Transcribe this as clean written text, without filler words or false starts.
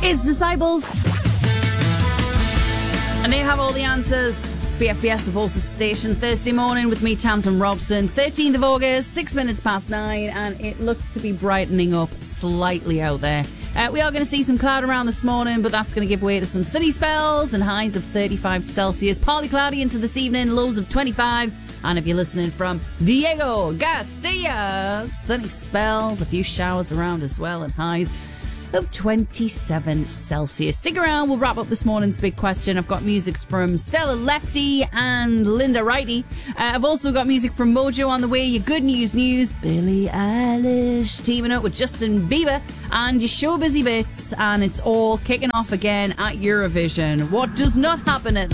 It's Disciples. And they have all the answers. It's BFBS, the Voices Station, Thursday morning with me, Tamsin Robson. 13th of August, 6 minutes past 9, and it looks to be brightening up slightly out there. We are going to see some cloud around this morning, but that's going to give way to some sunny spells and highs of 35 Celsius. Partly cloudy into this evening, lows of 25. And if you're listening from Diego Garcia, sunny spells, a few showers around as well, and highs of 27 Celsius. Stick around, we'll wrap up this morning's big question. I've got music from Stella Lefty and Linda Wrighty. I've also got music from Mojo on the way. Your good news, Billie Eilish teaming up with Justin Bieber, and your show busy bits, and it's all kicking off again at Eurovision. What does not happen at that?